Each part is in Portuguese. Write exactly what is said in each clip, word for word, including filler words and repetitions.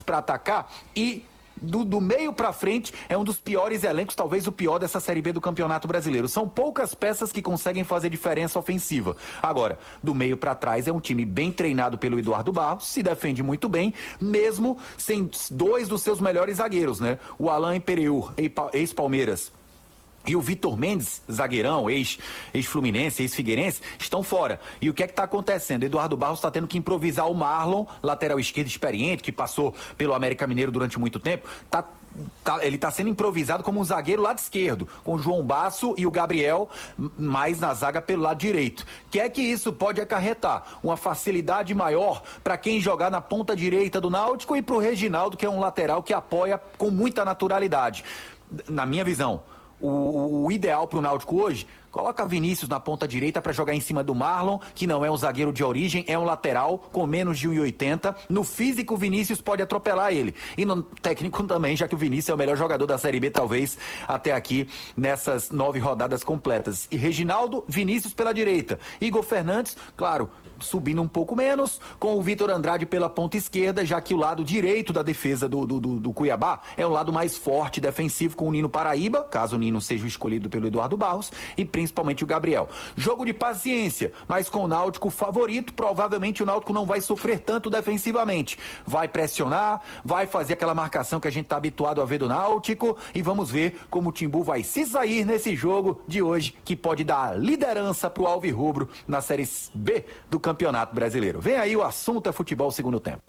para atacar e do, do meio para frente é um dos piores elencos, talvez o pior dessa Série B do Campeonato Brasileiro. São poucas peças que conseguem fazer diferença ofensiva. Agora, do meio para trás é um time bem treinado pelo Eduardo Barros, se defende muito bem, mesmo sem dois dos seus melhores zagueiros, né? O Alain Pereur, ex-Palmeiras, e o Vitor Mendes, zagueirão, ex, ex-Fluminense, ex-Figueirense, estão fora. E o que é que está acontecendo? Eduardo Barros está tendo que improvisar o Marlon, lateral esquerdo experiente, que passou pelo América Mineiro durante muito tempo. Tá, tá, ele está sendo improvisado como um zagueiro lado esquerdo, com o João Basso e o Gabriel mais na zaga pelo lado direito. O que é que isso pode acarretar? Uma facilidade maior para quem jogar na ponta direita do Náutico e para o Reginaldo, que é um lateral que apoia com muita naturalidade. Na minha visão, O, o ideal para o Náutico hoje, coloca Vinícius na ponta direita para jogar em cima do Marlon, que não é um zagueiro de origem, é um lateral com menos de um e oitenta. No físico, o Vinícius pode atropelar ele. E no técnico também, já que o Vinícius é o melhor jogador da Série B, talvez, até aqui, nessas nove rodadas completas. E Reginaldo, Vinícius pela direita. Igor Fernandes, claro, subindo um pouco menos, com o Vitor Andrade pela ponta esquerda, já que o lado direito da defesa do, do, do, do Cuiabá é o lado mais forte defensivo, com o Nino Paraíba, caso o Nino seja escolhido pelo Eduardo Barros, e principalmente o Gabriel. Jogo de paciência, mas com o Náutico favorito, provavelmente o Náutico não vai sofrer tanto defensivamente. Vai pressionar, vai fazer aquela marcação que a gente está habituado a ver do Náutico, e vamos ver como o Timbu vai se sair nesse jogo de hoje, que pode dar liderança para o Alvirrubro na Série B do Campeonato Brasileiro. Vem aí o assunto é futebol segundo tempo.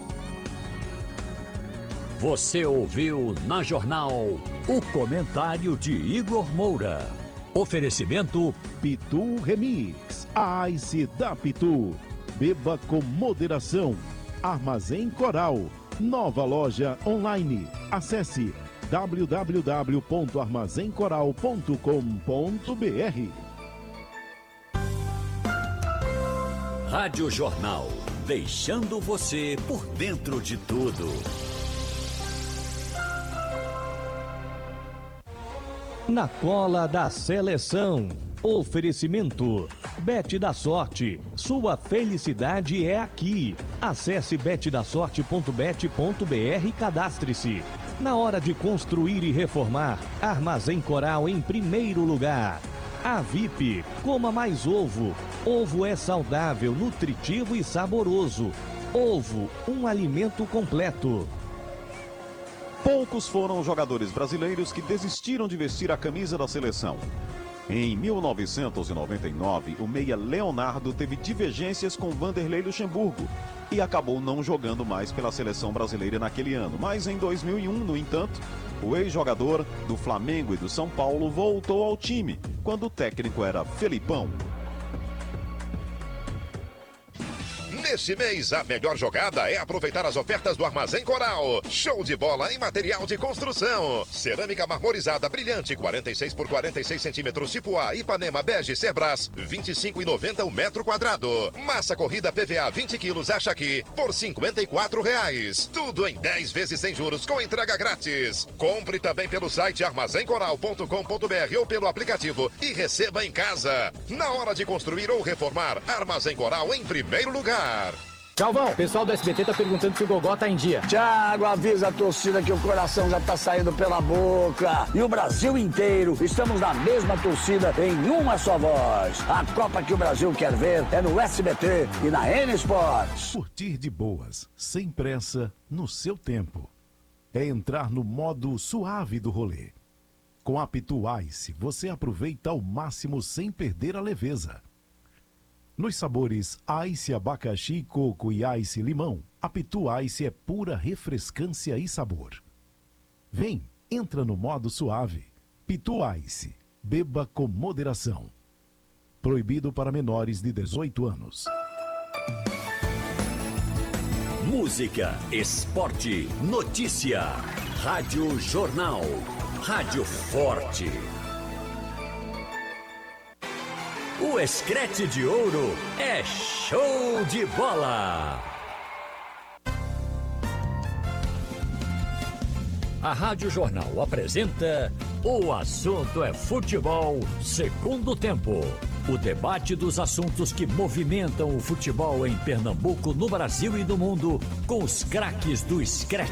Você ouviu na Jornal o comentário de Igor Moura. Oferecimento Pitu Remix, a Ice da Pitu. Beba com moderação. Armazém Coral, nova loja online. Acesse w w w ponto armazém coral ponto com ponto b r. Rádio Jornal, deixando você por dentro de tudo. Na cola da seleção. Oferecimento. Bet da Sorte. Sua felicidade é aqui. Acesse bet da sorte ponto bet ponto b r e cadastre-se. Na hora de construir e reformar, Armazém Coral em primeiro lugar. A V I P, coma mais ovo. Ovo é saudável, nutritivo e saboroso. Ovo, um alimento completo. Poucos foram os jogadores brasileiros que desistiram de vestir a camisa da seleção. Em mil novecentos e noventa e nove, o meia Leonardo teve divergências com Vanderlei Luxemburgo e acabou não jogando mais pela seleção brasileira naquele ano. Mas em dois mil e um, no entanto, o ex-jogador do Flamengo e do São Paulo voltou ao time, quando o técnico era Felipão. Neste mês, a melhor jogada é aproveitar as ofertas do Armazém Coral. Show de bola em material de construção. Cerâmica marmorizada brilhante, quarenta e seis por quarenta e seis centímetros, tipo A, Ipanema Bege Cerbras, vinte e cinco reais e noventa centavos o metro quadrado. Massa corrida P V A vinte quilos, acha aqui, por cinquenta e quatro reais. Tudo em dez vezes sem juros, com entrega grátis. Compre também pelo site armazém coral ponto com ponto b r ou pelo aplicativo e receba em casa. Na hora de construir ou reformar, Armazém Coral em primeiro lugar. Galvão, o pessoal do S B T tá perguntando se o Gogó tá em dia. Thiago, avisa a torcida que o coração já tá saindo pela boca. E o Brasil inteiro, estamos na mesma torcida em uma só voz. A Copa que o Brasil quer ver é no S B T e na N Sports. Curtir de boas, sem pressa, no seu tempo. É entrar no modo suave do rolê. Com a Pitu Ice, você aproveita ao máximo sem perder a leveza. Nos sabores Ice Abacaxi, Coco e Ice Limão, a Pitu Ice é pura refrescância e sabor. Vem, entra no modo suave. Pitu Ice, beba com moderação. Proibido para menores de dezoito anos. Música, esporte, notícia. Rádio Jornal. Rádio Forte. O Escrete de Ouro é show de bola. A Rádio Jornal apresenta O Assunto é Futebol, segundo tempo. O debate dos assuntos que movimentam o futebol em Pernambuco, no Brasil e no mundo, com os craques do Scratch.